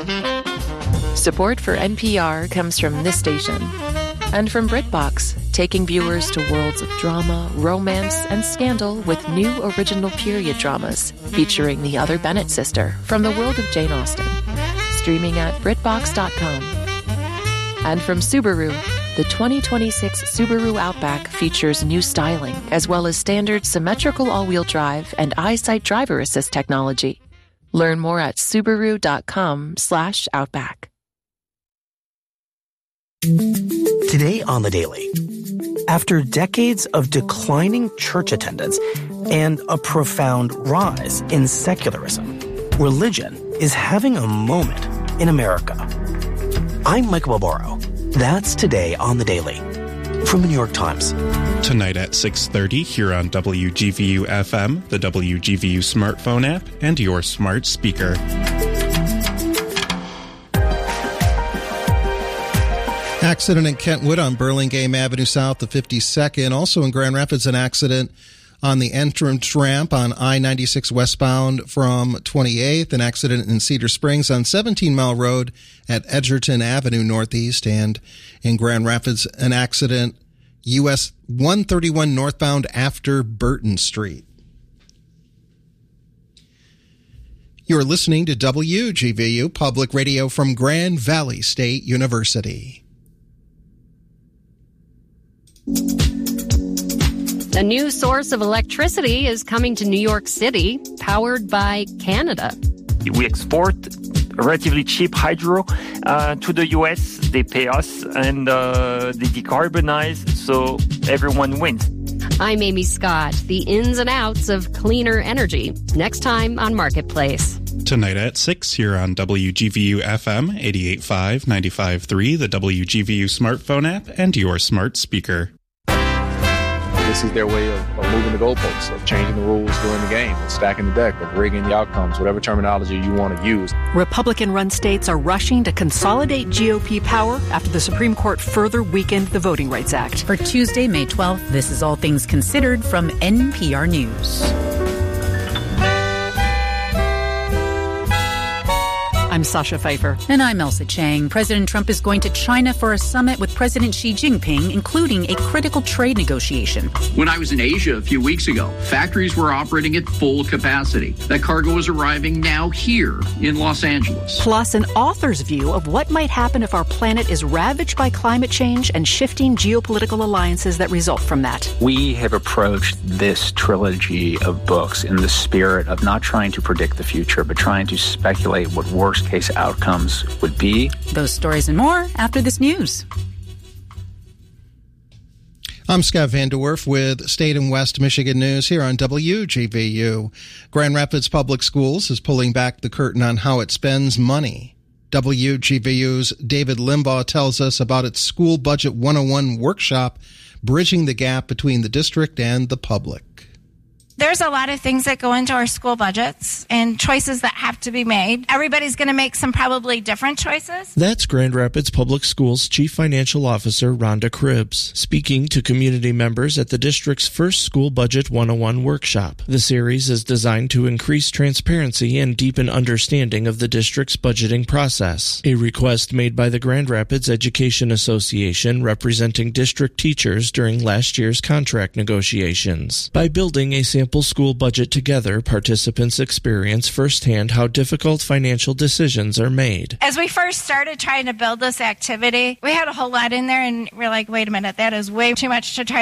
Support for NPR comes from this station and from BritBox, taking viewers to worlds of drama, romance, and scandal with new original period dramas featuring the other Bennett sister from the world of Jane Austen. Streaming at BritBox.com. And from Subaru, the 2026 Subaru Outback features new styling as well as standard symmetrical all-wheel drive and EyeSight driver assist technology. Learn more at Subaru.com/Outback. Today on The Daily, after decades of declining church attendance and a profound rise in secularism, religion is having a moment in America. I'm Michael Barbaro. That's Today on The Daily from the New York Times. Tonight at 6:30 here on WGVU-FM, the WGVU smartphone app, and your smart speaker. Accident in Kentwood on Burlingame Avenue South of 52nd. Also in Grand Rapids, an accident on the entrance ramp on I-96 westbound from 28th. An accident in Cedar Springs on 17 Mile Road at Edgerton Avenue Northeast. And in Grand Rapids, an accident US 131 northbound after Burton Street. You're listening to WGVU Public Radio from Grand Valley State University. A new source of electricity is coming to New York City, powered by Canada. We export relatively cheap hydro to the U.S. They pay us, and they decarbonize, so everyone wins. I'm Amy Scott. The ins and outs of cleaner energy. Next time on Marketplace. Tonight at 6 here on WGVU-FM, 88.5, 95.3, the WGVU smartphone app, and your smart speaker. This is their way of moving the goalposts, of changing the rules during the game, of stacking the deck, of rigging the outcomes, whatever terminology you want to use. Republican-run states are rushing to consolidate GOP power after the Supreme Court further weakened the Voting Rights Act. For Tuesday, May 12th, this is All Things Considered from NPR News. I'm Sasha Pfeiffer. And I'm Elsa Chang. President Trump is going to China for a summit with President Xi Jinping, including a critical trade negotiation. When I was in Asia a few weeks ago, factories were operating at full capacity. That cargo is arriving now here in Los Angeles. Plus, an author's view of what might happen if our planet is ravaged by climate change and shifting geopolitical alliances that result from that. We have approached this trilogy of books in the spirit of not trying to predict the future, but trying to speculate what worst-case outcomes would be. Those stories and more after this news. I'm Scott Van Der Werf with State and West Michigan News here on WGVU. Grand Rapids Public Schools is pulling back the curtain on how it spends money. WGVU's David Limbaugh tells us about its School Budget 101 workshop, bridging the gap between the district and the public. There's a lot of things that go into our school budgets and choices that have to be made. Everybody's going to make some probably different choices. That's Grand Rapids Public Schools Chief Financial Officer Rhonda Cribbs, speaking to community members at the district's first School Budget 101 workshop. The series is designed to increase transparency and deepen understanding of the district's budgeting process, a request made by the Grand Rapids Education Association representing district teachers during last year's contract negotiations. By building a sample school budget together, participants experience firsthand how difficult financial decisions are made. As we first started trying to build this activity, we had a whole lot in there, and we're like, wait a minute, that is way too much to try